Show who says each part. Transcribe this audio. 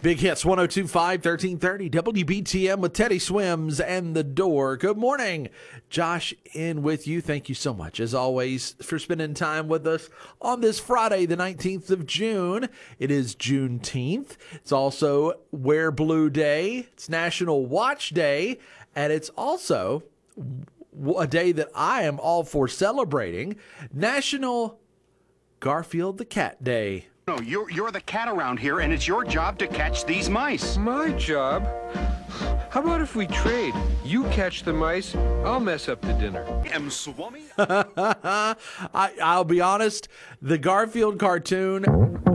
Speaker 1: Big Hits 102.5, 1330, WBTM with Teddy Swims and The Door. Good morning. Josh in with you. Thank you so much, as always, for spending time with us on this Friday, the 19th of June. It is Juneteenth. It's also Wear Blue Day. It's National Watch Day. And it's also a day that I am all for celebrating, National Garfield the Cat Day.
Speaker 2: No, you're the cat around here, and it's your job to catch these mice.
Speaker 3: My job? How about if we trade? You catch the mice, I'll mess up the dinner.
Speaker 1: I'll be honest, the Garfield cartoon